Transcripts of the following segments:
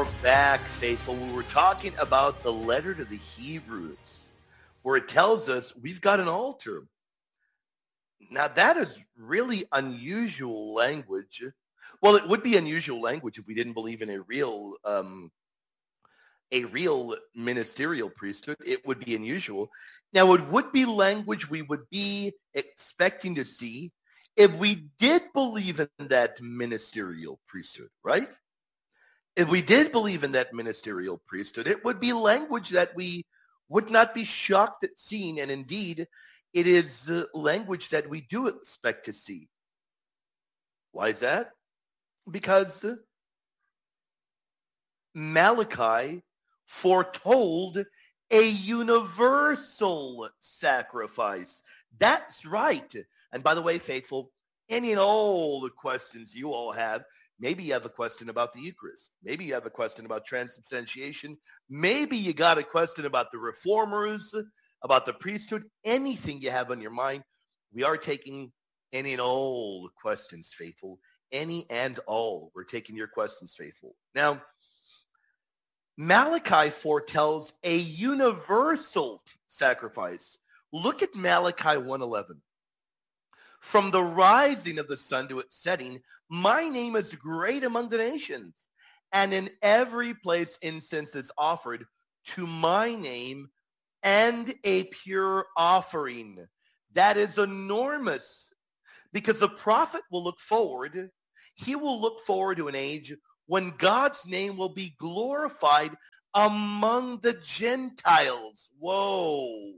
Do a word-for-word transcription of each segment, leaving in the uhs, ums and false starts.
are back, faithful. We were talking about the letter to the Hebrews, where it tells us we've got an altar. Now, that is really unusual language. Well, it would be unusual language if we didn't believe in a real um, a real ministerial priesthood. It would be unusual. Now, it would be language we would be expecting to see if we did believe in that ministerial priesthood, right? If we did believe in that ministerial priesthood, it would be language that we would not be shocked at seeing. And indeed, it is uh, language that we do expect to see. Why is that? Because uh, Malachi foretold a universal sacrifice. That's right. And by the way, faithful, any and all the questions you all have, maybe you have a question about the Eucharist. Maybe you have a question about transubstantiation. Maybe you got a question about the reformers, about the priesthood. Anything you have on your mind, we are taking any and all questions, faithful. Any and all. We're taking your questions, faithful. Now, Malachi foretells a universal sacrifice. Look at Malachi one eleven. From the rising of the sun to its setting, my name is great among the nations, and in every place incense is offered to my name and a pure offering. That is enormous, because the prophet will look forward. He will look forward to an age when God's name will be glorified among the Gentiles. Whoa.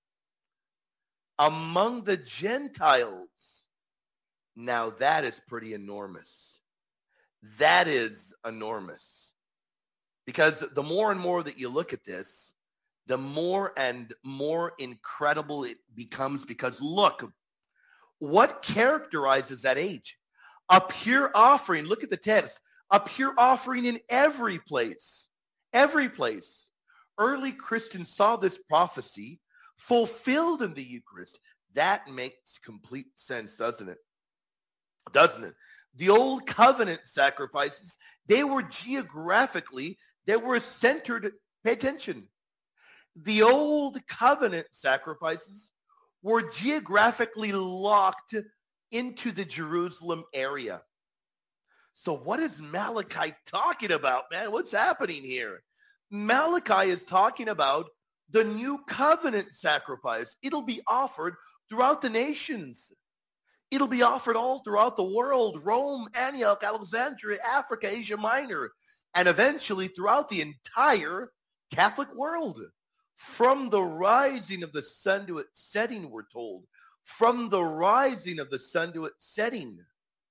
Among the Gentiles. Now that is pretty enormous. That is enormous. Because the more and more that you look at this, the more and more incredible it becomes. Because look, what characterizes that age? A pure offering. Look at the text. A pure offering in every place. Every place. Early Christians saw this prophecy fulfilled in the Eucharist. That makes complete sense, doesn't it? Doesn't it? The old covenant sacrifices, they were geographically, they were centered, pay attention. The old covenant sacrifices were geographically locked into the Jerusalem area. So what is Malachi talking about, man? What's happening here? Malachi is talking about the new covenant sacrifice. It'll be offered throughout the nations. It'll be offered all throughout the world. Rome, Antioch, Alexandria, Africa, Asia Minor, and eventually throughout the entire Catholic world. From the rising of the sun to its setting, we're told. From the rising of the sun to its setting.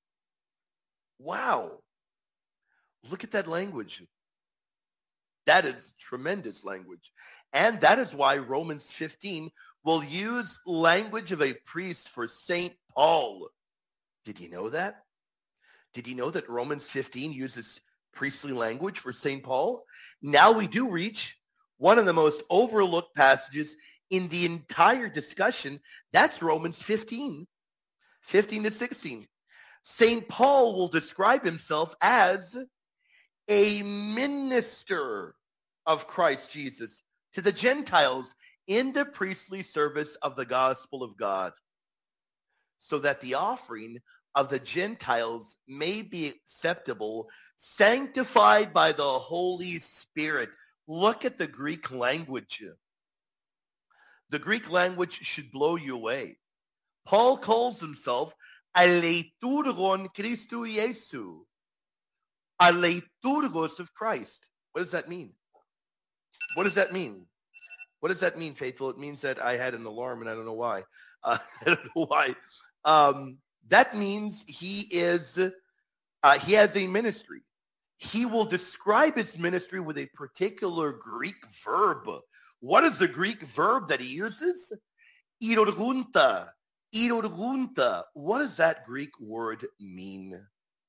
Wow. Look at that language. That is tremendous language. And that is why Romans fifteen will use language of a priest for Saint Paul. Did you know that? Did you know that Romans fifteen uses priestly language for Saint Paul? Now we do reach one of the most overlooked passages in the entire discussion. That's Romans fifteen, fifteen to sixteen. Saint Paul will describe himself as a minister of Christ Jesus to the Gentiles in the priestly service of the gospel of God, so that the offering of the Gentiles may be acceptable, sanctified by the Holy Spirit. Look at the Greek language. The Greek language should blow you away. Paul calls himself aleiturgon Christou Iesu, aleiturgos of Christ. What does that mean? What does that mean? What does that mean, faithful? It means that I had an alarm and I don't know why. Uh, I don't know why. Um, that means he is, uh, he has a ministry. He will describe his ministry with a particular Greek verb. What is the Greek verb that he uses? Irorgunta. Irorgunta. What does that Greek word mean?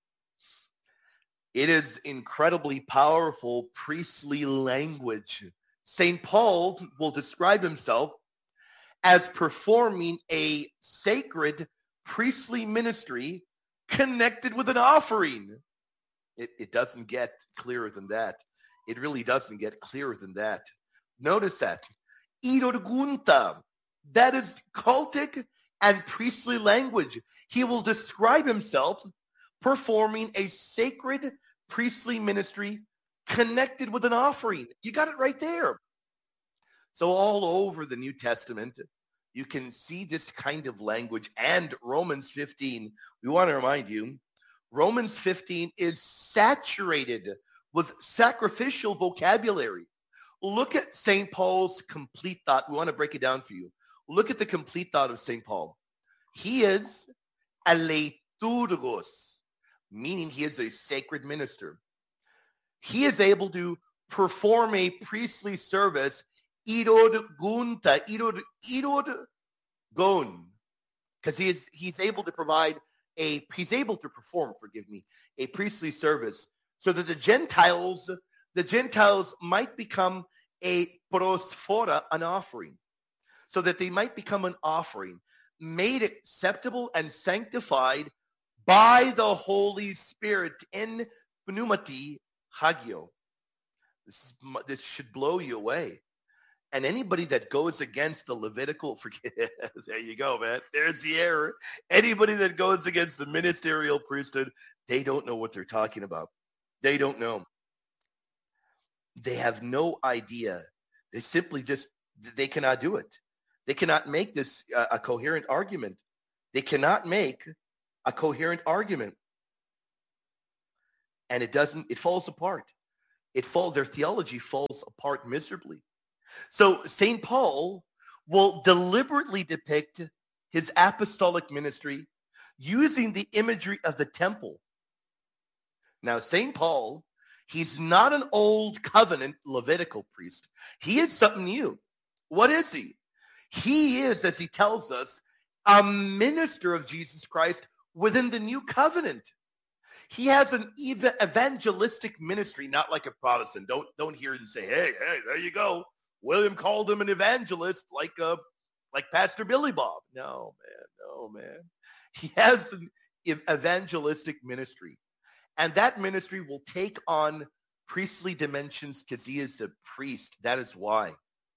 It is incredibly powerful priestly language. Saint Paul will describe himself as performing a sacred priestly ministry connected with an offering. It, it doesn't get clearer than that. It really doesn't get clearer than that. Notice that. Irorgunta. That is cultic and priestly language. He will describe himself performing a sacred priestly ministry connected with an offering. You got it right there. So all over the New Testament, you can see this kind of language. And Romans fifteen, we want to remind you, Romans fifteen is saturated with sacrificial vocabulary. Look at Saint Paul's complete thought. We want to break it down for you. Look at the complete thought of Saint Paul. He is a liturgos, meaning he is a sacred minister. He is able to perform a priestly service, irod gunta, irod, irod gon, because he is he's able to provide a he's able to perform, forgive me, a priestly service, so that the Gentiles, the Gentiles might become a prosphora, an offering, so that they might become an offering, made acceptable and sanctified by the Holy Spirit in pneumati hagio. This, is, this should blow you away. And anybody that goes against the Levitical, forget, there you go, man. There's the error. Anybody that goes against the ministerial priesthood, they don't know what they're talking about. They don't know. They have no idea. They simply just, they cannot do it. They cannot make this uh, a coherent argument. They cannot make a coherent argument. And it doesn't, it falls apart. It falls, their theology falls apart miserably. So Saint Paul will deliberately depict his apostolic ministry using the imagery of the temple. Now, Saint Paul, he's not an old covenant Levitical priest. He is something new. What is he? He is, as he tells us, a minister of Jesus Christ within the new covenant. He has an ev- evangelistic ministry, not like a Protestant. Don't, don't hear it and say, hey, hey, there you go. William called him an evangelist like uh, like Pastor Billy Bob. No, man, no, man. He has an evangelistic ministry. And that ministry will take on priestly dimensions because he is a priest. That is why.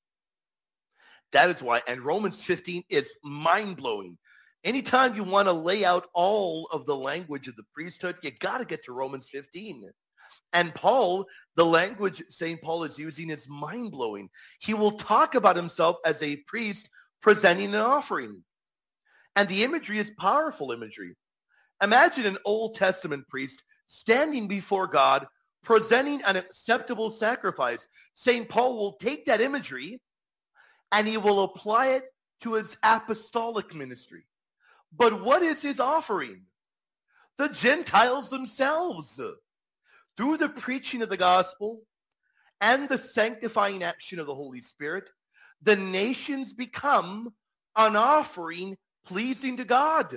That is why. And Romans fifteen is mind-blowing. Anytime you want to lay out all of the language of the priesthood, you got to get to Romans fifteen. And Paul, the language Saint Paul is using is mind-blowing. He will talk about himself as a priest presenting an offering. And the imagery is powerful imagery. Imagine an Old Testament priest standing before God, presenting an acceptable sacrifice. Saint Paul will take that imagery and he will apply it to his apostolic ministry. But what is his offering? The Gentiles themselves. Through the preaching of the gospel and the sanctifying action of the Holy Spirit, the nations become an offering pleasing to God.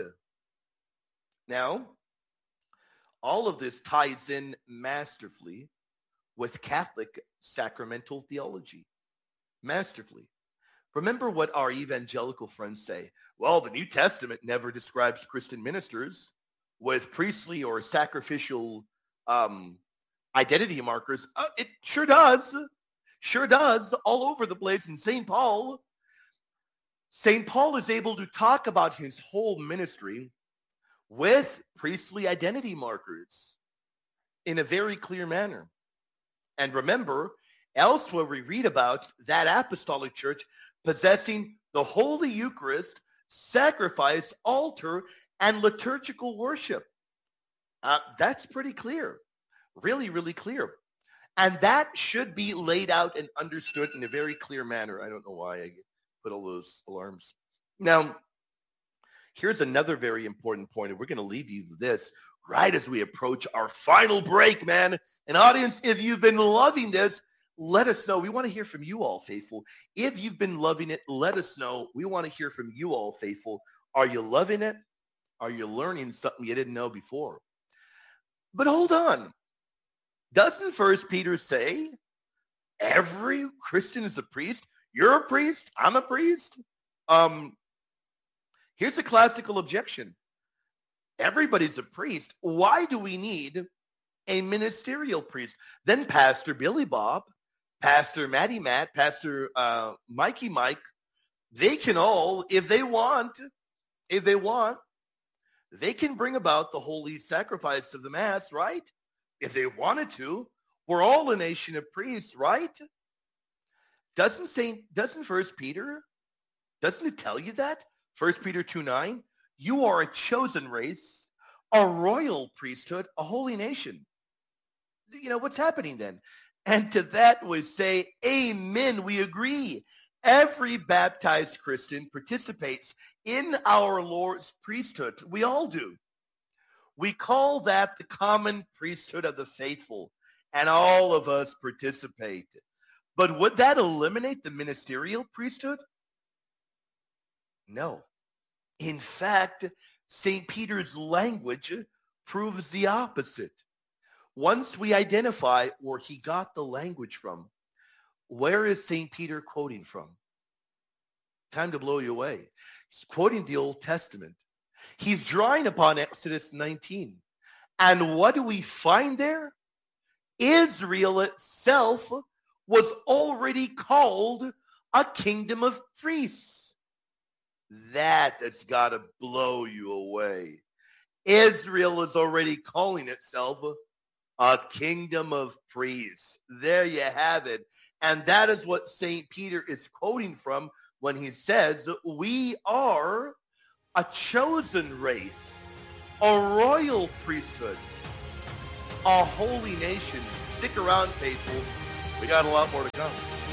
Now, all of this ties in masterfully with Catholic sacramental theology. Masterfully. Remember what our evangelical friends say. Well, the New Testament never describes Christian ministers with priestly or sacrificial um, identity markers. Uh, it sure does. Sure does. All over the place. In Saint Paul, Saint Paul is able to talk about his whole ministry with priestly identity markers in a very clear manner. And remember, elsewhere we read about that apostolic church possessing the Holy Eucharist, sacrifice, altar, and liturgical worship. Uh, that's pretty clear. Really, really clear. And that should be laid out and understood in a very clear manner. I don't know why I put all those alarms. Now, here's another very important point, and we're going to leave you with this right as we approach our final break, man. And audience, if you've been loving this, let us know. We want to hear from you all, faithful. If you've been loving it, let us know. We want to hear from you all, faithful. Are you loving it? Are you learning something you didn't know before? But hold on. Doesn't First Peter say every Christian is a priest? You're a priest. I'm a priest. Um, here's a classical objection. Everybody's a priest. Why do we need a ministerial priest. Then Pastor Billy Bob, Pastor Matty Matt, Pastor uh, Mikey Mike, they can all, if they want, if they want, they can bring about the holy sacrifice of the Mass, right? If they wanted to. We're all a nation of priests, right? Doesn't Saint doesn't First Peter, doesn't it tell you that? First Peter two nine, you are a chosen race, a royal priesthood, a holy nation. You know, what's happening then? And to that we say, amen, we agree. Every baptized Christian participates in our Lord's priesthood. We all do. We call that the common priesthood of the faithful, and all of us participate. But would that eliminate the ministerial priesthood? No. In fact, Saint Peter's language proves the opposite. Once we identify where he got the language from, where is Saint Peter quoting from? Time to blow you away. He's quoting the Old Testament. He's drawing upon Exodus nineteen. And what do we find there? Israel itself was already called a kingdom of priests. That has got to blow you away. Israel is already calling itself a kingdom of priests. There you have it. And that is what Saint Peter is quoting from when he says, we are a chosen race, a royal priesthood, a holy nation. Stick around, faithful. We got a lot more to come.